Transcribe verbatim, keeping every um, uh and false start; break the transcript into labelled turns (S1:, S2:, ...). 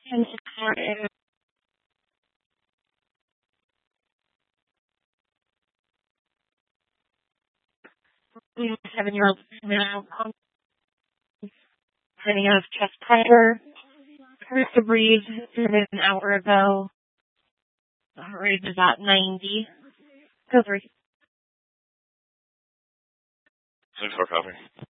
S1: And it's hard and we have a seven-year-old now complaining of chest pressure. Hers to breathe an hour ago. The heart rate is at ninety. Go three.
S2: Six four copy.